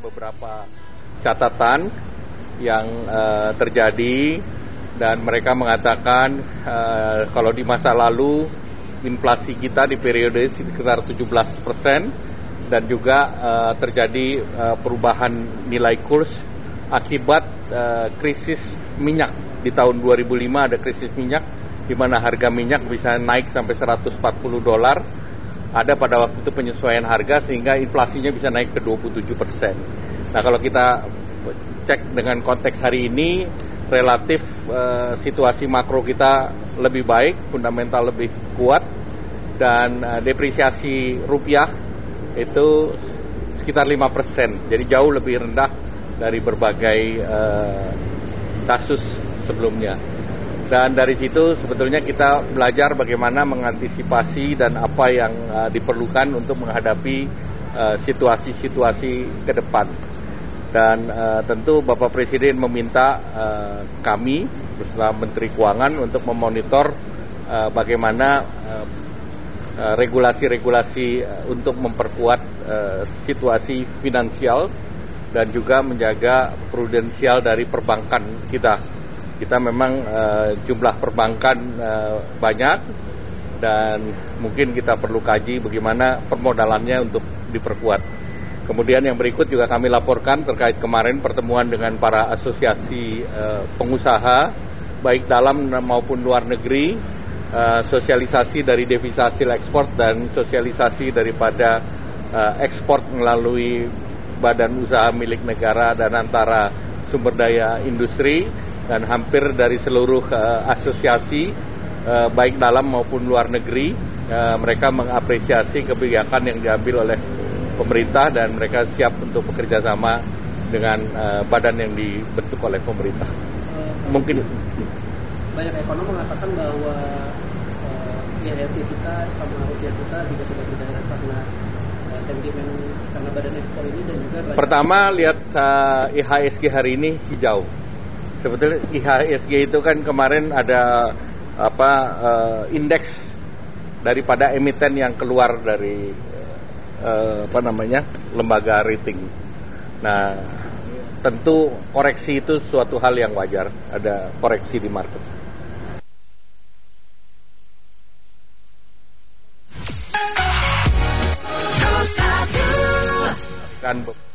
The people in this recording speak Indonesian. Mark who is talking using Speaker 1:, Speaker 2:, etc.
Speaker 1: beberapa catatan yang terjadi, dan mereka mengatakan kalau di masa lalu inflasi kita di periode sekitar 17%, dan juga terjadi perubahan nilai kurs akibat krisis minyak. Di tahun 2005 ada krisis minyak, di mana harga minyak bisa naik sampai $140. Ada pada waktu itu penyesuaian harga sehingga inflasinya bisa naik ke 27%. Nah, kalau kita cek dengan konteks hari ini, relatif situasi makro kita lebih baik, fundamental lebih kuat, dan depresiasi rupiah itu sekitar 5%. Jadi jauh lebih rendah dari berbagai kasus sebelumnya. Dan dari situ sebetulnya kita belajar bagaimana mengantisipasi dan apa yang diperlukan untuk menghadapi situasi-situasi ke depan. Dan tentu Bapak Presiden meminta kami bersama Menteri Keuangan untuk memonitor bagaimana regulasi-regulasi untuk memperkuat situasi finansial dan juga menjaga prudensial dari perbankan kita. Kita memang jumlah perbankan banyak, dan mungkin kita perlu kaji bagaimana permodalannya untuk diperkuat. Kemudian yang berikut juga kami laporkan terkait kemarin pertemuan dengan para asosiasi pengusaha, baik dalam maupun luar negeri, sosialisasi dari devisa hasil ekspor dan sosialisasi daripada ekspor melalui badan usaha milik negara dan antara sumber daya industri, dan hampir dari seluruh asosiasi baik dalam maupun luar negeri mereka mengapresiasi kebijakan yang diambil oleh pemerintah, dan mereka siap untuk bekerja sama dengan badan yang dibentuk oleh pemerintah. Mungkin
Speaker 2: banyak ekonom mengatakan bahwa IHSG kita sama rupiah kita juga tidak berdaya karena sentimen karena badan ekspor ini, dan juga
Speaker 1: pertama lihat IHSG hari ini hijau. Sebetulnya IHSG itu kan kemarin ada indeks daripada emiten yang keluar dari lembaga rating. Nah, tentu koreksi itu suatu hal yang wajar, ada koreksi di market. Kan